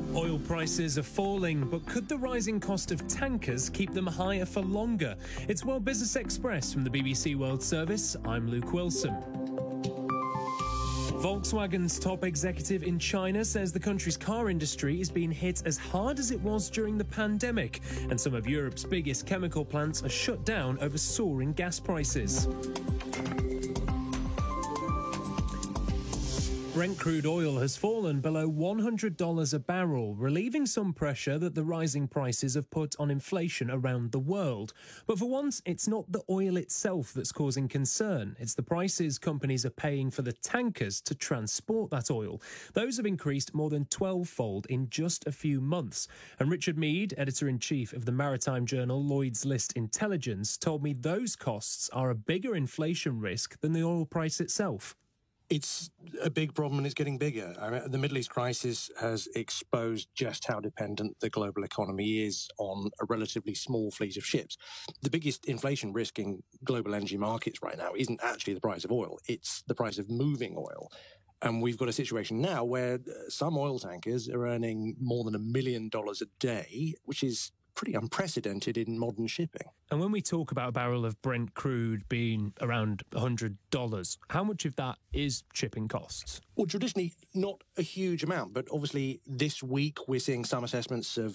Oil prices are falling, but could the rising cost of tankers keep them higher for longer? It's World Business Express from the BBC World Service. I'm Luke Wilson. Volkswagen's top executive in China says the country's car industry is being hit as hard as it was during the pandemic, and some of Europe's biggest chemical plants are shut down over soaring gas prices. Brent crude oil has fallen below $100 a barrel, relieving some pressure that the rising prices have put on inflation around the world. But for once, it's not the oil itself that's causing concern. It's the prices companies are paying for the tankers to transport that oil. Those have increased more than 12-fold in just a few months. And Richard Mead, editor-in-chief of the maritime journal Lloyd's List Intelligence, told me those costs are a bigger inflation risk than the oil price itself. It's a big problem and it's getting bigger. I mean, the Middle East crisis has exposed just how dependent the global economy is on a relatively small fleet of ships. The biggest inflation risk in global energy markets right now isn't actually the price of oil, it's the price of moving oil. And we've got a situation now where some oil tankers are earning more than $1 million a day, which is pretty unprecedented in modern shipping. And when we talk about a barrel of Brent crude being around $100, how much of that is shipping costs? Well, traditionally, not a huge amount, but obviously this week we're seeing some assessments of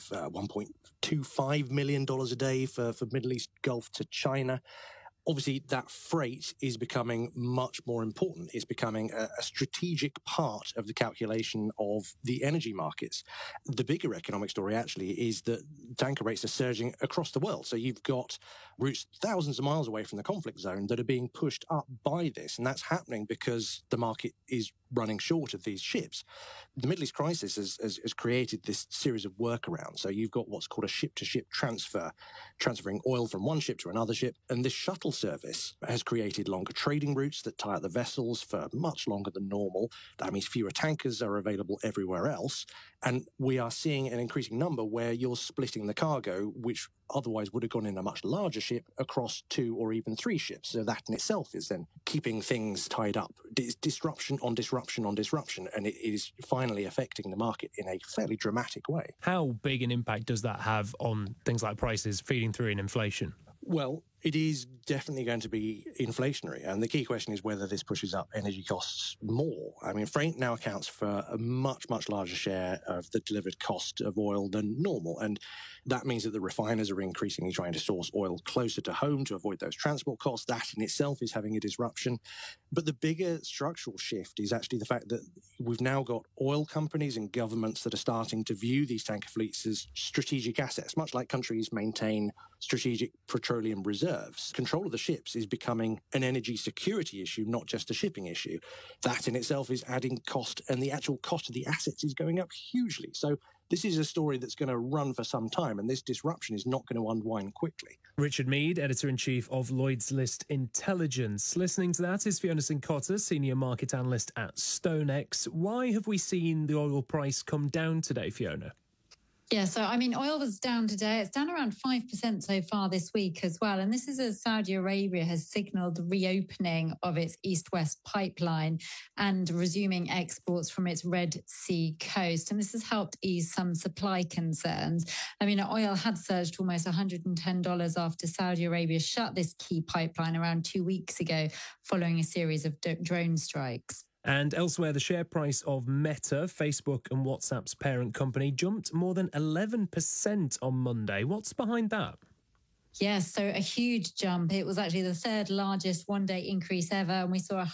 $1.25 million a day for Middle East Gulf to China. Obviously, that freight is becoming much more important. It's becoming a strategic part of the calculation of the energy markets. The bigger economic story, actually, is that tanker rates are surging across the world. So you've got routes thousands of miles away from the conflict zone that are being pushed up by this. And that's happening because the market is running short of these ships. The Middle East crisis has created this series of workarounds. So you've got what's called a ship-to-ship transfer, transferring oil from one ship to another ship. And this shuttle service has created longer trading routes that tie up the vessels for much longer than normal. That means fewer tankers are available everywhere else. And we are seeing an increasing number where you're splitting the cargo, which otherwise would have gone in a much larger ship, across 2 or even 3 ships. So that in itself is then keeping things tied up. Disruption on disruption on disruption, and it is finally affecting the market in a fairly dramatic way. How big an impact does that have on things like prices feeding through in inflation? Well, it is definitely going to be inflationary. And the key question is whether this pushes up energy costs more. I mean, freight now accounts for a much, much larger share of the delivered cost of oil than normal. And that means that the refiners are increasingly trying to source oil closer to home to avoid those transport costs. That in itself is having a disruption. But the bigger structural shift is actually the fact that we've now got oil companies and governments that are starting to view these tanker fleets as strategic assets, much like countries maintain strategic petroleum reserves. Control of the ships is becoming an energy security issue, not just a shipping issue. That in itself is adding cost, and the actual cost of the assets is going up hugely. So this is a story that's going to run for some time, and this disruption is not going to unwind quickly. Richard Mead, editor-in-chief of Lloyd's List Intelligence. Listening to that is Fiona Cincotta, senior market analyst at StoneX. Why have we seen the oil price come down today, Fiona? Yeah, so I mean, oil was down today. It's down around 5% so far this week as well. And this is as Saudi Arabia has signalled the reopening of its east-west pipeline and resuming exports from its Red Sea coast. And this has helped ease some supply concerns. I mean, oil had surged almost $110 after Saudi Arabia shut this key pipeline around 2 weeks ago following a series of drone strikes. And elsewhere, the share price of Meta, Facebook and WhatsApp's parent company, jumped more than 11% on Monday. What's behind that? Yes, so a huge jump. It was actually the third largest one-day increase ever, and we saw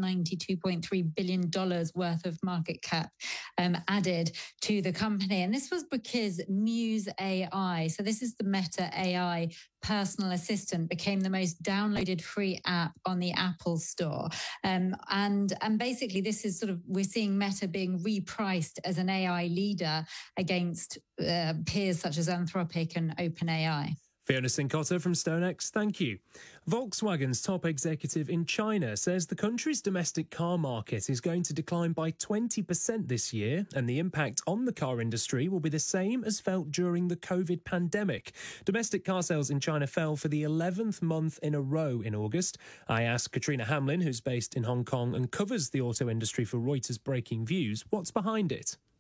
$192.3 billion worth of market cap added to the company. And this was because Muse AI, so this is the Meta AI personal assistant, became the most downloaded free app on the Apple Store. And basically this is sort of, we're seeing Meta being repriced as an AI leader against peers such as Anthropic and OpenAI. Fiona Cincotta from StoneX, thank you. Volkswagen's top executive in China says the country's domestic car market is going to decline by 20% this year, and the impact on the car industry will be the same as felt during the COVID pandemic. Domestic car sales in China fell for the 11th month in a row in August. I asked Katrina Hamlin, who's based in Hong Kong and covers the auto industry for Reuters Breaking Views, what's behind it.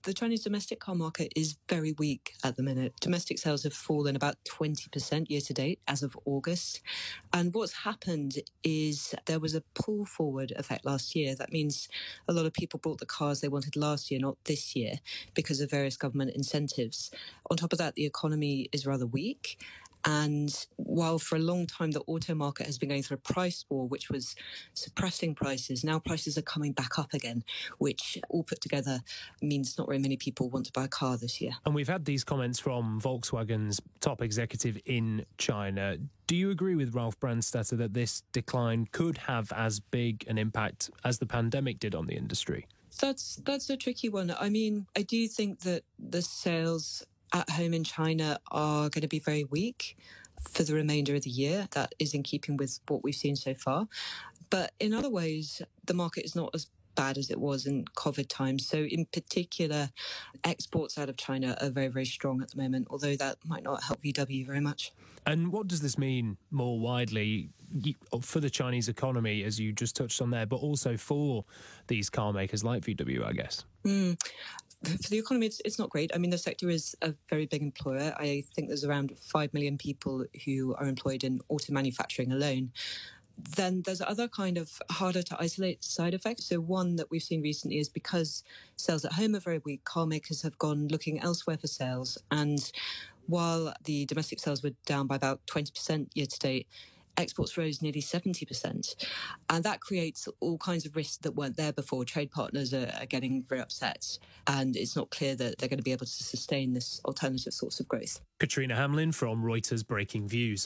The Chinese domestic car market is very weak at the minute. Domestic sales have fallen about 20% year to date as of August. And what's happened is there was a pull forward effect last year. That means a lot of people bought the cars they wanted last year, not this year, because of various government incentives. On top of that, the economy is rather weak. And while for a long time the auto market has been going through a price war, which was suppressing prices, now prices are coming back up again, which all put together means not very many people want to buy a car this year. And we've had these comments from Volkswagen's top executive in China. Do you agree with Ralf Brandstätter that this decline could have as big an impact as the pandemic did on the industry? That's a tricky one. I mean, I do think that the sales at home in China are going to be very weak for the remainder of the year. That is in keeping with what we've seen so far. But in other ways, the market is not as bad as it was in COVID times. So in particular, exports out of China are very, very strong at the moment, although that might not help VW very much. And what does this mean more widely for the Chinese economy, as you just touched on there, but also for these car makers like VW, I guess? For the economy, it's not great. I mean, the sector is a very big employer. I think there's around 5 million people who are employed in auto manufacturing alone. Then there's other kind of harder to isolate side effects. So one that we've seen recently is because sales at home are very weak, car makers have gone looking elsewhere for sales. And while the domestic sales were down by about 20% year to date, exports rose nearly 70%. And that creates all kinds of risks that weren't there before. Trade partners are getting very upset. And it's not clear that they're going to be able to sustain this alternative source of growth. Katrina Hamlin from Reuters Breaking Views.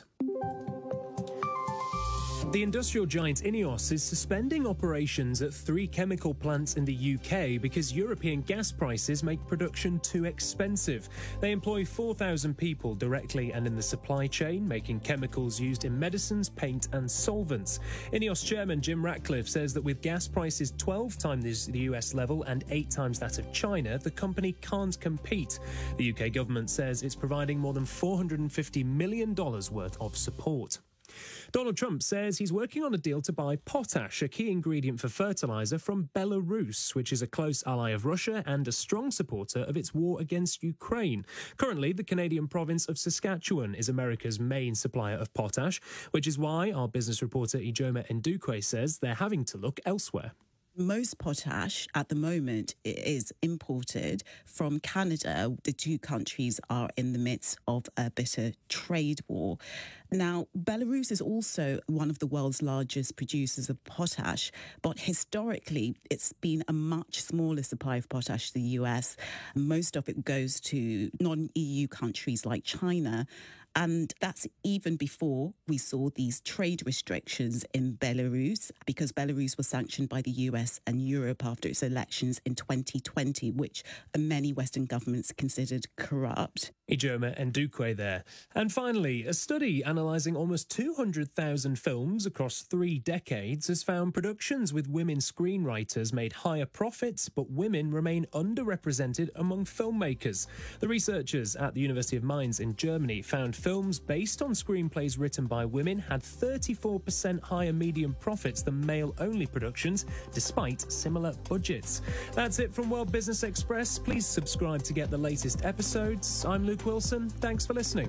The industrial giant INEOS is suspending operations at 3 chemical plants in the UK because European gas prices make production too expensive. They employ 4,000 people directly and in the supply chain, making chemicals used in medicines, paint and solvents. INEOS chairman Jim Ratcliffe says that with gas prices 12 times the US level and 8 times that of China, the company can't compete. The UK government says it's providing more than $450 million worth of support. Donald Trump says he's working on a deal to buy potash, a key ingredient for fertilizer, from Belarus, which is a close ally of Russia and a strong supporter of its war against Ukraine. Currently, the Canadian province of Saskatchewan is America's main supplier of potash, which is why our business reporter Ijoma Ndukwe says they're having to look elsewhere. Most potash at the moment is imported from Canada. The two countries are in the midst of a bitter trade war. Now, Belarus is also one of the world's largest producers of potash, but historically, it's been a much smaller supply of potash to the US. Most of it goes to non-EU countries like China. And that's even before we saw these trade restrictions in Belarus, because Belarus was sanctioned by the US and Europe after its elections in 2020, which many Western governments considered corrupt. Ijoma Ndukwe there. And finally, a study analysing almost 200,000 films across 3 decades has found productions with women screenwriters made higher profits, but women remain underrepresented among filmmakers. The researchers at the University of Mainz in Germany found films based on screenplays written by women had 34% higher median profits than male-only productions, despite similar budgets. That's it from World Business Express. Please subscribe to get the latest episodes. I'm Luke Wilson. Thanks for listening.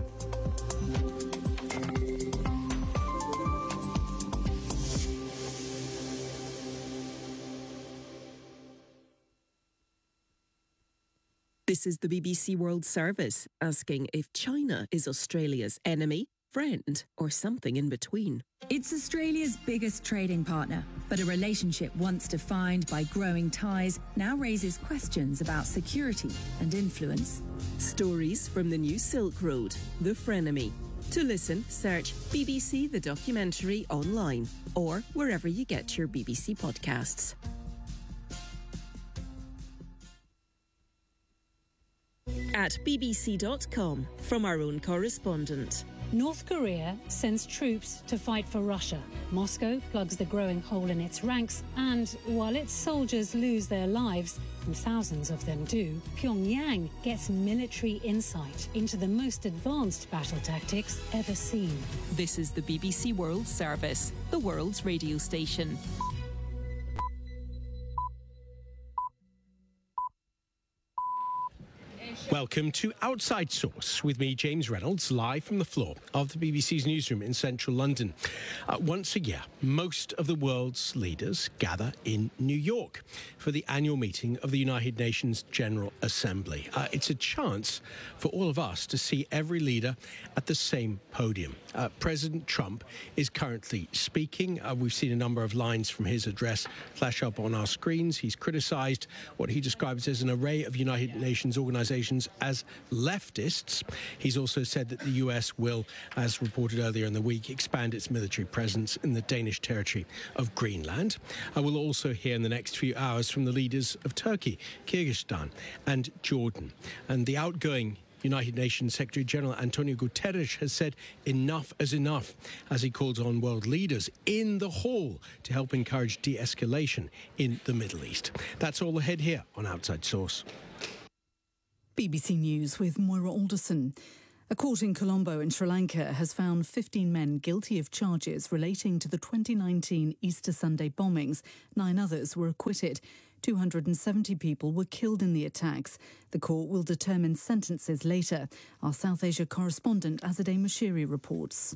This is the BBC World Service, asking if China is Australia's enemy, friend, or something in between. It's Australia's biggest trading partner, but a relationship once defined by growing ties now raises questions about security and influence. Stories from the new Silk Road, The Frenemy. To listen, search BBC The Documentary online or wherever you get your BBC podcasts. At bbc.com, from our own correspondent. North Korea sends troops to fight for Russia. Moscow plugs the growing hole in its ranks, and while its soldiers lose their lives, and thousands of them do, Pyongyang gets military insight into the most advanced battle tactics ever seen. This is the BBC World Service, the world's radio station. Welcome to Outside Source with me, James Reynolds, live from the floor of the BBC's newsroom in central London. Once a year, most of the world's leaders gather in New York for the annual meeting of the United Nations General Assembly. It's a chance for all of us to see every leader at the same podium. President Trump is currently speaking. We've seen a number of lines from his address flash up on our screens. He's criticised what he describes as an array of United Nations organisations as leftists. He's also said that the US will, as reported earlier in the week, expand its military presence in the Danish territory of Greenland. We'll also hear in the next few hours from the leaders of Turkey, Kyrgyzstan and Jordan. And the outgoing United Nations Secretary General Antonio Guterres has said enough is enough as he calls on world leaders in the hall to help encourage de-escalation in the Middle East. That's all ahead here on Outside Source. BBC News with Moira Alderson. A court in Colombo in Sri Lanka has found 15 men guilty of charges relating to the 2019 Easter Sunday bombings. 9 others were acquitted. 270 people were killed in the attacks. The court will determine sentences later. Our South Asia correspondent Azadeh Moshiri reports.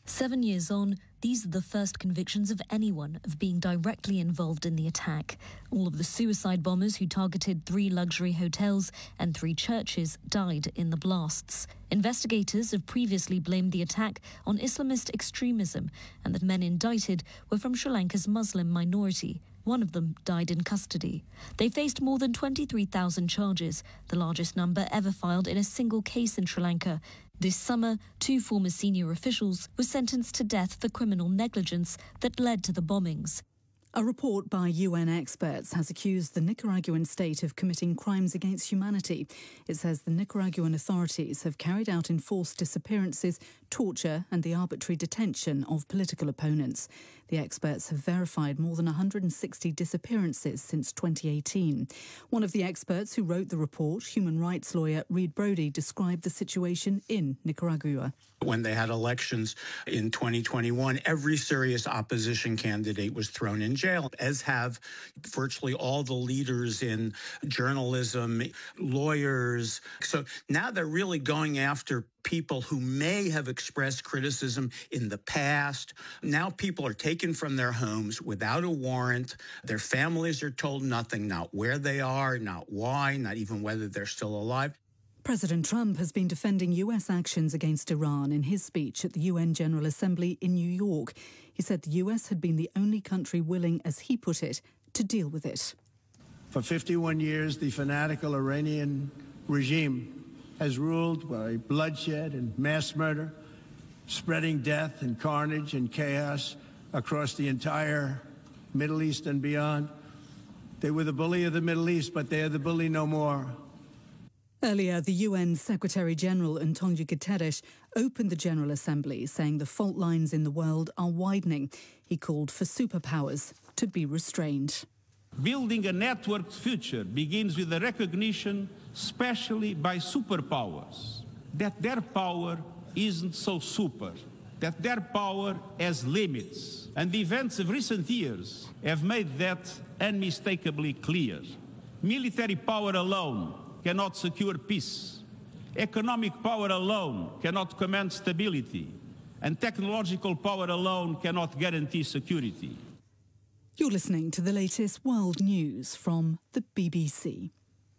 7 years on, these are the first convictions of anyone of being directly involved in the attack. All of the suicide bombers who targeted 3 luxury hotels and 3 churches died in the blasts. Investigators have previously blamed the attack on Islamist extremism and that men indicted were from Sri Lanka's Muslim minority. One of them died in custody. They faced more than 23,000 charges, the largest number ever filed in a single case in Sri Lanka. This summer, 2 former senior officials were sentenced to death for criminal negligence that led to the bombings. A report by UN experts has accused the Nicaraguan state of committing crimes against humanity. It says the Nicaraguan authorities have carried out enforced disappearances, torture and the arbitrary detention of political opponents. The experts have verified more than 160 disappearances since 2018. One of the experts who wrote the report, human rights lawyer Reed Brody, described the situation in Nicaragua. When they had elections in 2021, every serious opposition candidate was thrown in jail, as have virtually all the leaders in journalism, lawyers. So now they're really going after people who may have expressed criticism in the past. Now people are taken from their homes without a warrant. Their families are told nothing, not where they are, not why, not even whether they're still alive. President Trump has been defending US actions against Iran in his speech at the UN General Assembly in New York. He said the US had been the only country willing, as he put it, to deal with it. For 51 years, the fanatical Iranian regime has ruled by bloodshed and mass murder, spreading death and carnage and chaos across the entire Middle East and beyond. They were the bully of the Middle East, but they are the bully no more. Earlier, the UN Secretary-General Antonio Guterres opened the General Assembly, saying the fault lines in the world are widening. He called for superpowers to be restrained. Building a networked future begins with the recognition, especially by superpowers, that their power isn't so super, that their power has limits. And the events of recent years have made that unmistakably clear. Military power alone cannot secure peace. Economic power alone cannot command stability. And technological power alone cannot guarantee security. You're listening to the latest world news from the BBC.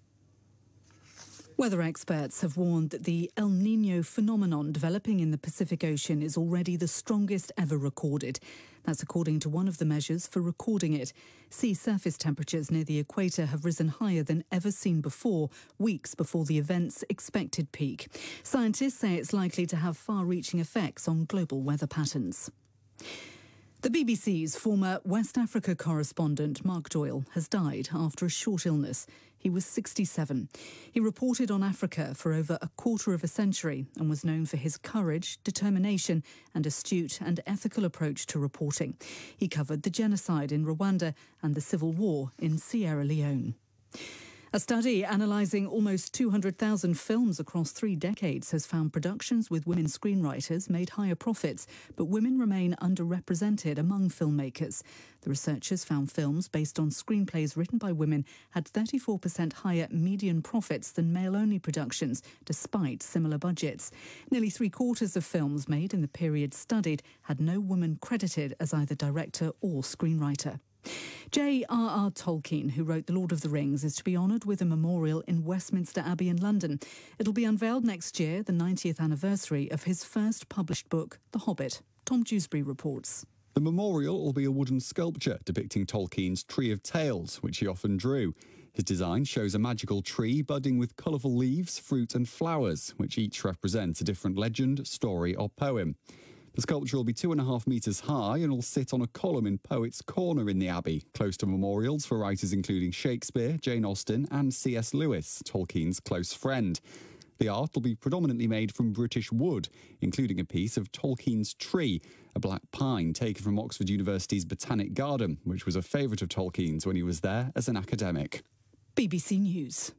Weather experts have warned that the El Niño phenomenon developing in the Pacific Ocean is already the strongest ever recorded. That's according to one of the measures for recording it. Sea surface temperatures near the equator have risen higher than ever seen before, weeks before the event's expected peak. Scientists say it's likely to have far-reaching effects on global weather patterns. The BBC's former West Africa correspondent, Mark Doyle, has died after a short illness. He was 67. He reported on Africa for over a quarter of a century and was known for his courage, determination and astute and ethical approach to reporting. He covered the genocide in Rwanda and the civil war in Sierra Leone. A study analysing almost 200,000 films across 3 decades has found productions with women screenwriters made higher profits, but women remain underrepresented among filmmakers. The researchers found films based on screenplays written by women had 34% higher median profits than male-only productions, despite similar budgets. Nearly 3/4 of films made in the period studied had no woman credited as either director or screenwriter. J.R.R. Tolkien, who wrote The Lord of the Rings, is to be honoured with a memorial in Westminster Abbey in London. It'll be unveiled next year, the 90th anniversary of his first published book, The Hobbit. Tom Dewsbury reports. The memorial will be a wooden sculpture depicting Tolkien's Tree of Tales, which he often drew. His design shows a magical tree budding with colourful leaves, fruit and flowers, which each represent a different legend, story or poem. The sculpture will be 2.5 metres high and will sit on a column in Poets' Corner in the Abbey, close to memorials for writers including Shakespeare, Jane Austen and C.S. Lewis, Tolkien's close friend. The art will be predominantly made from British wood, including a piece of Tolkien's tree, a black pine taken from Oxford University's Botanic Garden, which was a favourite of Tolkien's when he was there as an academic. BBC News.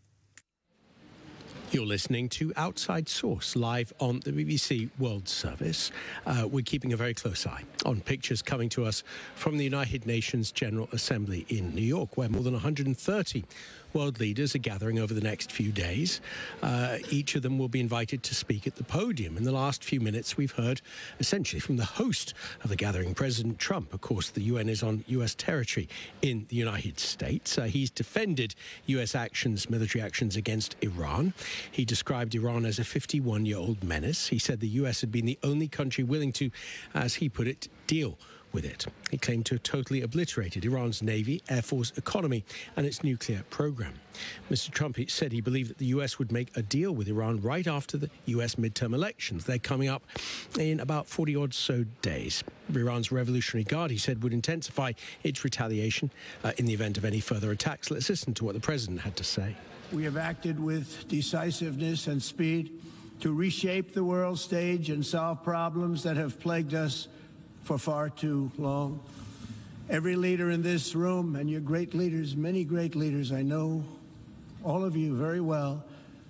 You're listening to Outside Source, live on the BBC World Service. We're keeping a very close eye on pictures coming to us from the United Nations General Assembly in New York, where more than 130 world leaders are gathering over the next few days. Each of them will be invited to speak at the podium. In the last few minutes, we've heard essentially from the host of the gathering, President Trump. Of course, the UN is on US territory in the United States. He's defended US actions, military actions against Iran. He described Iran as a 51-year-old menace. He said the US had been the only country willing to, as he put it, deal with it. He claimed to have totally obliterated Iran's Navy, Air Force, economy and its nuclear program. Mr. Trump said he believed that the US would make a deal with Iran right after the US midterm elections. They're coming up in about 40-odd so days. Iran's Revolutionary Guard, he said, would intensify its retaliation in the event of any further attacks. Let's listen to what the president had to say. We have acted with decisiveness and speed to reshape the world stage and solve problems that have plagued us for far too long. Every leader in this room, and you're great leaders, many great leaders, I know all of you very well,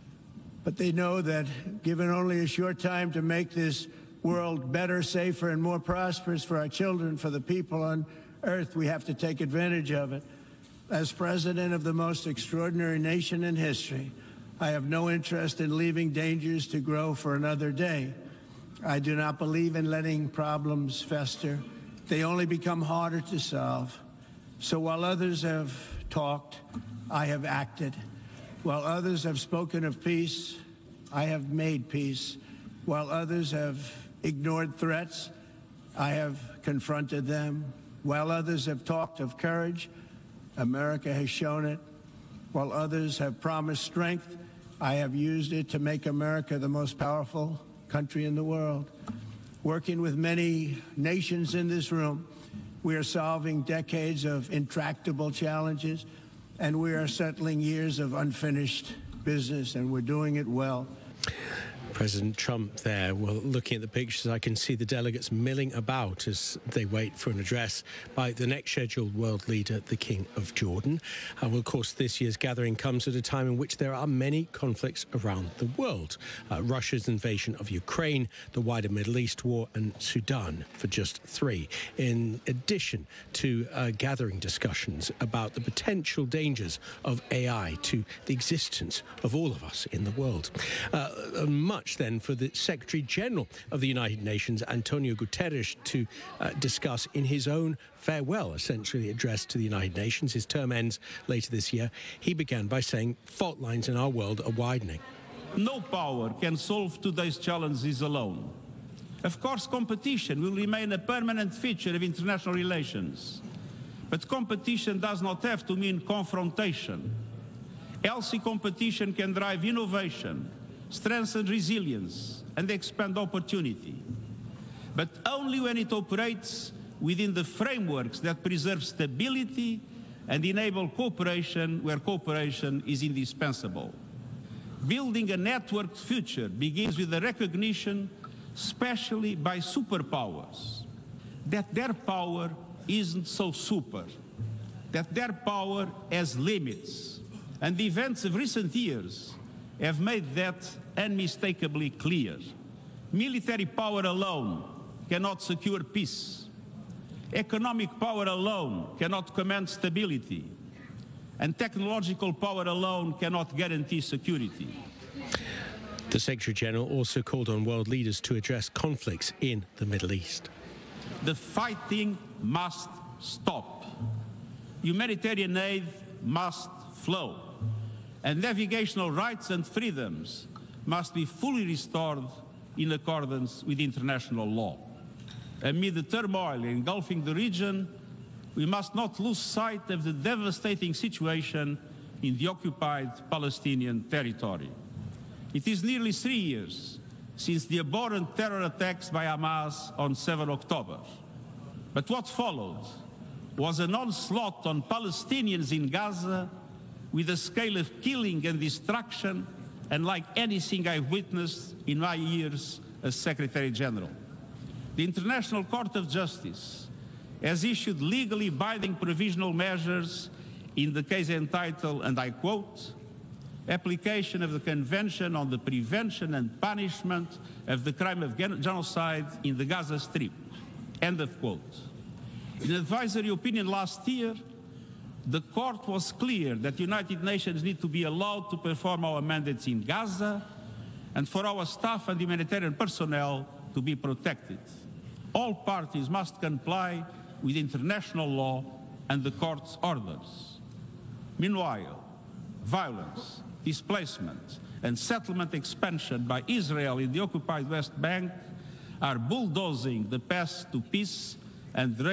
but they know that given only a short time to make this world better, safer, and more prosperous for our children, for the people on earth, we have to take advantage of it. As president of the most extraordinary nation in history, I have no interest in leaving dangers to grow for another day. I do not believe in letting problems fester. They only become harder to solve. So while others have talked, I have acted. While others have spoken of peace, I have made peace. While others have ignored threats, I have confronted them. While others have talked of courage, America has shown it. While others have promised strength, I have used it to make America the most powerful country in the world. Working with many nations in this room, we are solving decades of intractable challenges, and we are settling years of unfinished business, and we're doing it well. President Trump there. Well, looking at the pictures, I can see the delegates milling about as they wait for an address by the next scheduled world leader, the King of Jordan. Well, of course, this year's gathering comes at a time in which there are many conflicts around the world. Russia's invasion of Ukraine, the wider Middle East war, and Sudan, for just 3. In addition to gathering discussions about the potential dangers of AI to the existence of all of us in the world. Much then for the Secretary General of the United Nations, Antonio Guterres, to discuss in his own farewell, essentially, address to the United Nations. His term ends later this year. He began by saying fault lines in our world are widening. No power can solve today's challenges alone. Of course, competition will remain a permanent feature of international relations. But competition does not have to mean confrontation. Healthy competition can drive innovation, strengthen resilience, and expand opportunity. But only when it operates within the frameworks that preserve stability and enable cooperation where cooperation is indispensable. Building a networked future begins with the recognition, especially by superpowers, that their power isn't so super, that their power has limits, And the events of recent years have made that unmistakably clear. Military power alone cannot secure peace. Economic power alone cannot command stability. And technological power alone cannot guarantee security. The Secretary-General also called on world leaders to address conflicts in the Middle East. The fighting must stop. Humanitarian aid must flow. And navigational rights and freedoms must be fully restored in accordance with international law. Amid the turmoil engulfing the region, we must not lose sight of the devastating situation in the occupied Palestinian territory. It is nearly 3 years since the abhorrent terror attacks by Hamas on 7 October. But what followed was an onslaught on Palestinians in Gaza with a scale of killing and destruction unlike anything I've witnessed in my years as Secretary General. The International Court of Justice has issued legally binding provisional measures in the case entitled, and I quote, application of the Convention on the Prevention and Punishment of the Crime of Genocide in the Gaza Strip, end of quote. In an advisory opinion last year, the court was clear that the United Nations need to be allowed to perform our mandates in Gaza and for our staff and humanitarian personnel to be protected. All parties must comply with international law and the court's orders. Meanwhile, violence, displacement, and settlement expansion by Israel in the occupied West Bank are bulldozing the path to peace and